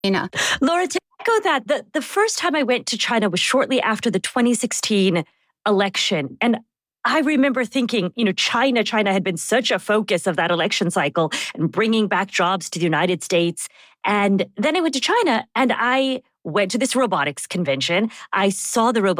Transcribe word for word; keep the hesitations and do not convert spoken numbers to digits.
China. Laura, to echo that, the, the first time I went to China was shortly after the twenty sixteen election. And I remember thinking, you know, China, China had been such a focus of that election cycle and bringing back jobs to the United States. And then I went to China and I went to this robotics convention. I saw the robotics